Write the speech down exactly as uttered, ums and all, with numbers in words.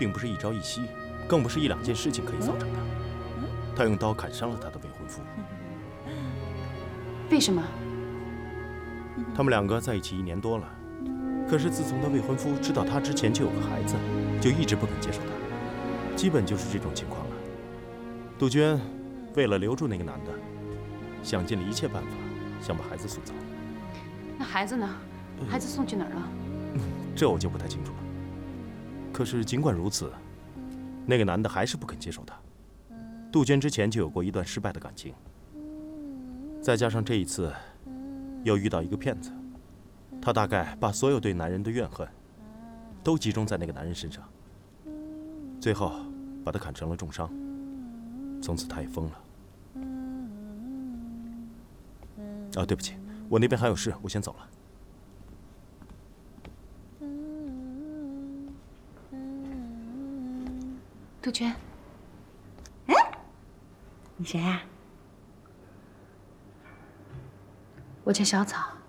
并不是一朝一夕，更不是一两件事情可以造成的。他用刀砍伤了他的未婚夫。 为什么？ 他们两个在一起一年多了，可是自从他未婚夫知道他之前就有个孩子，就一直不肯接受他，基本就是这种情况了。杜鹃为了留住那个男的，想尽了一切办法，想把孩子送走。 那孩子呢？孩子送去哪儿了？ 这我就不太清楚了。可是尽管如此，那个男的还是不肯接受她。杜鹃之前就有过一段失败的感情，再加上这一次又遇到一个骗子，她大概把所有对男人的怨恨都集中在那个男人身上，最后把他砍成了重伤。从此她也疯了。啊，对不起，我那边还有事，我先走了。 杜鹃， 哎，你谁呀？ 我叫小草。